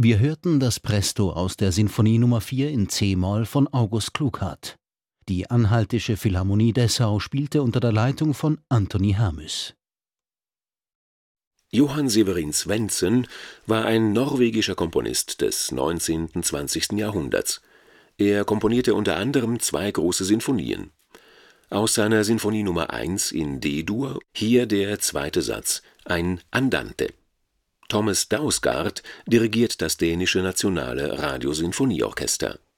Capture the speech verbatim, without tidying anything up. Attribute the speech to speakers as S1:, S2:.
S1: Wir hörten das Presto aus der Sinfonie Nummer vier in c-Moll von August Klughardt. Die Anhaltische Philharmonie Dessau spielte unter der Leitung von Antoni Hermüß.
S2: Johann Severin Svendsen war ein norwegischer Komponist des neunzehnten und zwanzigsten Jahrhunderts. Er komponierte unter anderem zwei große Sinfonien. Aus seiner Sinfonie Nummer eins in D-Dur hier der zweite Satz, ein Andante. Thomas Dausgaard dirigiert das dänische Nationale Radiosinfonieorchester.